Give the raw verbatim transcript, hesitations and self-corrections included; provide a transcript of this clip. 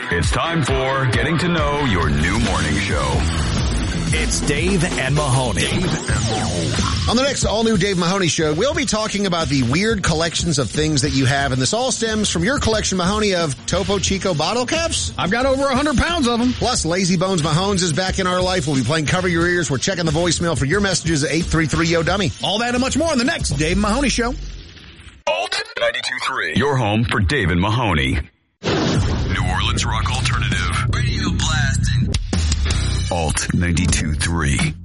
It's time for Getting to Know Your New Morning Show. It's Dave and Mahoney. Dave and Mahoney. On the next all-new Dave Mahoney Show, we'll be talking about the weird collections of things that you have, and this all stems from your collection, Mahoney, of Topo Chico bottle caps. I've got over one hundred pounds of them. Plus, Lazy Bones Mahones is back in our life. We'll be playing Cover Your Ears. We're checking the voicemail for your messages at eight three three, yo dummy. All that and much more on the next Dave and Mahoney Show. Alt ninety-two point three. Your home for Dave and Mahoney. New Orleans rock alternative. Radio blasting. Alt ninety-two point three.